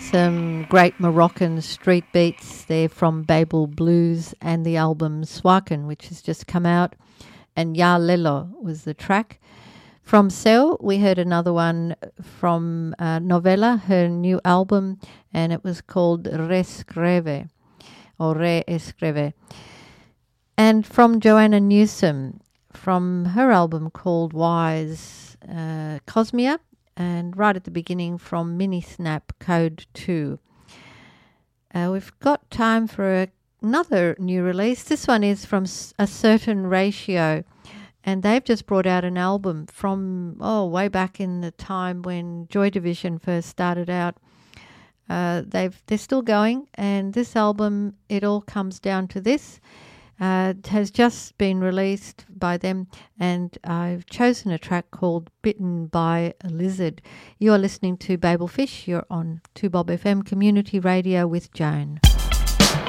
Some great Moroccan street beats there from Babel Blues and the album Swaken, which has just come out, and Ya Lelo was the track. From Sel, we heard another one from Novella, her new album, and it was called Reescreve, or Reescreve. And from Joanna Newsom, from her album called Wise, Cosmia, and right at the beginning from Mini Snap Code 2. We've got time for another new release. This one is from A Certain Ratio, and they've just brought out an album from way back in the time when Joy Division first started out. They're still going, and this album, it all comes down to this. Has just been released by them, and I've chosen a track called Bitten by a Lizard. You are listening to Babel Fish. You're on 2Bob FM Community Radio with Joan.